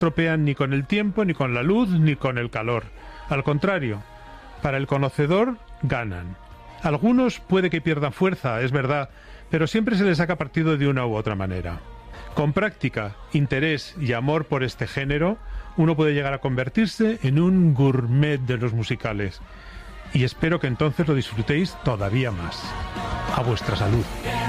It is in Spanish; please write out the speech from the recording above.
estropean ni con el tiempo, ni con la luz, ni con el calor. Al contrario, para el conocedor, ganan. Algunos puede que pierdan fuerza, es verdad, pero siempre se les saca partido de una u otra manera. Con práctica, interés y amor por este género, uno puede llegar a convertirse en un gourmet de los musicales. Y espero que entonces lo disfrutéis todavía más. A vuestra salud.